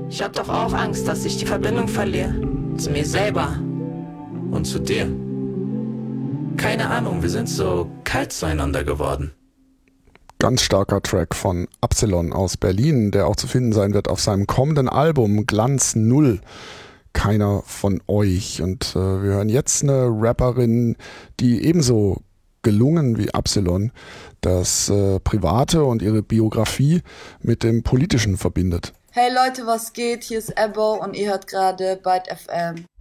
Ich hab doch auch Angst, dass ich die Verbindung verliere. Zu mir selber. Und zu dir. Keine Ahnung, wir sind so kalt zueinander geworden. Ganz starker Track von Absilon aus Berlin, der auch zu finden sein wird auf seinem kommenden Album Glanz Null. Keiner von euch. Und wir hören jetzt eine Rapperin, die ebenso gelungen wie Absilon das Private und ihre Biografie mit dem Politischen verbindet. Hey Leute, was geht? Hier ist Ebbo und ihr hört gerade Byte FM.